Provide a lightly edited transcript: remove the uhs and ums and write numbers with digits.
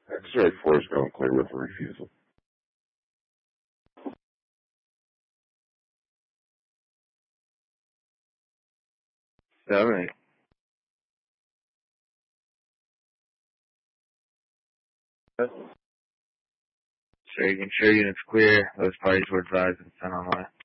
X-ray 4 is going clear with refusal. 7-8. Sure units clear. Those parties were advised and sent on the way.